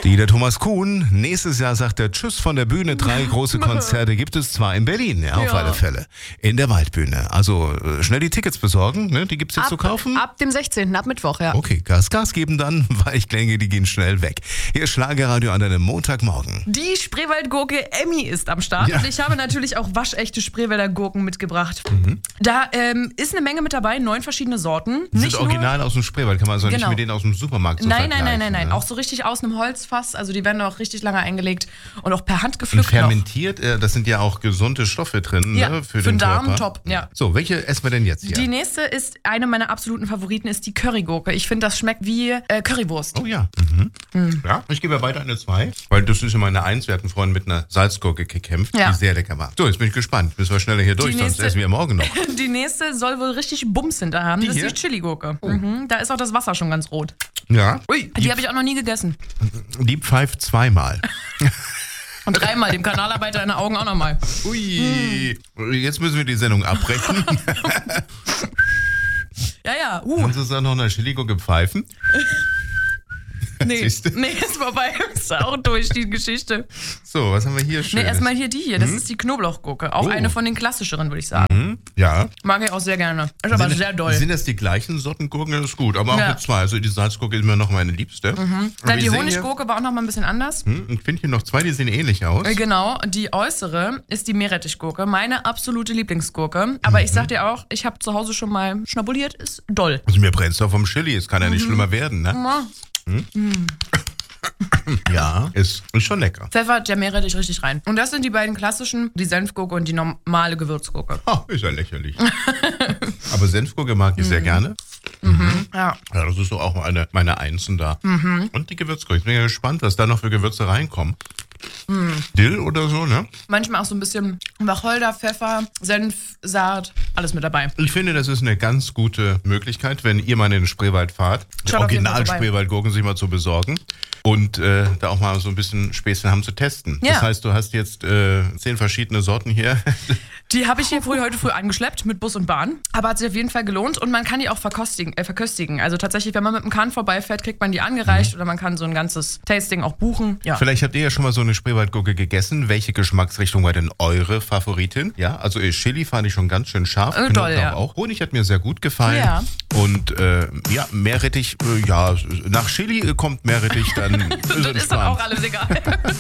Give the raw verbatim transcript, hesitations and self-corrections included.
Die, der Thomas Kuhn. Nächstes Jahr sagt er Tschüss von der Bühne. Drei große Konzerte gibt es zwar in Berlin, ja, auf Ja. alle Fälle. In der Waldbühne. Also äh, schnell die Tickets besorgen, ne? Die gibt's jetzt Ab, zu kaufen. ab dem sechzehnten ab Mittwoch, ja. Okay, Gas, Gas geben dann, weil ich denke, die gehen schnell weg. Hier ist Schlagerradio an einem Montagmorgen. Die Spreewaldgurke Emmy ist am Start. Ja. Und ich habe natürlich auch waschechte Spreewälder Gurken mitgebracht. Da ähm, ist eine Menge mit dabei, neun verschiedene Sorten. Die Nicht sind original aus dem Spreewald, kann man also Genau. nicht mit denen aus dem Supermarkt so Nein, nein, vergleichen. nein, nein, nein. Ne? Auch so richtig aus einem Holzfass. Also die werden auch richtig lange eingelegt und auch per Hand Und gepflückt. fermentiert, äh, das sind ja auch gesunde Stoffe drin, Ja, ne, für, für den den Darm Körper. top, ja. So, welche essen wir denn jetzt hier? Die nächste ist, eine meiner absoluten Favoriten ist die Currygurke. Ich finde, das schmeckt wie äh, Currywurst. Oh ja. Mhm. Ja, ich gebe weiter eine zwei, weil das ist immer eine eins. Wir hatten vorhin mit einer Salzgurke gekämpft, Ja. die sehr lecker war. So, jetzt bin ich gespannt. Müssen wir schneller hier durch, Die sonst nächste- essen wir morgen noch. Die nächste soll wohl richtig Bums hinter haben. Die Das hier? ist die Chili-Gurke. Mhm. Da ist auch das Wasser schon ganz rot. Ja. Ui, Die die, habe ich auch noch nie gegessen. die pfeift zweimal. Und dreimal, dem Kanalarbeiter in den Augen auch nochmal. Ui. Jetzt müssen wir die Sendung abbrechen. Ja, ja. Uh, Kannst du dann noch eine Chili-Gurke pfeifen? nee, Siehste? nee, ist vorbei. Ist auch durch, die Geschichte. So, was haben wir hier Nee, schön? erstmal hier die hier. Das ist die Knoblauchgurke. Auch Oh. eine von den klassischeren, würde ich sagen. Ja. Mag ich auch sehr gerne. Ist aber sind, sehr doll. Sind das die gleichen Sorten Gurken? Das ist gut, aber auch Ja. mit zwei. Also die Salzgurke ist mir noch meine Liebste. Dann Aber die ich sehe Honiggurke war auch noch mal ein bisschen anders. Hier, hm, ich finde hier noch zwei, die sehen ähnlich aus. Äh, Genau, die äußere ist die Meerrettichgurke, meine absolute Lieblingsgurke. Aber ich sag dir auch, ich habe zu Hause schon mal schnabuliert, ist doll. Also mir brennt's doch vom Chili, es kann ja Mhm. nicht schlimmer werden, ne? Ja, ist, ist schon lecker. Pfeffert der Meerrettich richtig rein. Und das sind die beiden klassischen, die Senfgurke und die normale Gewürzgurke. Oh, ist ja lächerlich. Aber Senfgurke mag ich sehr Mhm. gerne. Ja. Ja, das ist so auch eine meiner Einsen da. Mhm. Und die Gewürzgurke. Ich bin ja gespannt, was da noch für Gewürze reinkommen. Mhm. Dill oder so, ne? Manchmal auch so ein bisschen Wacholder, Pfeffer, Senf, Saat, alles mit dabei. Ich finde, das ist eine ganz gute Möglichkeit, wenn ihr mal in den Spreewald fahrt, Schaut auf jeden Fall vorbei. Original-Spreewaldgurken sich mal zu besorgen und äh, da auch mal so ein bisschen Späßchen haben zu testen. Ja. Das heißt, du hast jetzt äh, zehn verschiedene Sorten hier. Die habe ich hier früh, heute früh angeschleppt mit Bus und Bahn. Aber hat sich auf jeden Fall gelohnt und man kann die auch verkostigen, äh, verköstigen. Also tatsächlich, wenn man mit dem Kahn vorbeifährt, kriegt man die angereicht oder man kann so ein ganzes Tasting auch buchen. Ja. Vielleicht habt ihr ja schon mal so eine Spreewaldgurke gegessen. Welche Geschmacksrichtung war denn eure Favoritin? Ja, also äh, Chili fand ich schon ganz schön scharf. Äh, doll, ja. Auch. Honig hat mir sehr gut gefallen. Ja. Und äh, ja, Meerrettich, äh, ja, nach Chili äh, kommt Meerrettich, dann ist Dann ist dann auch alles egal.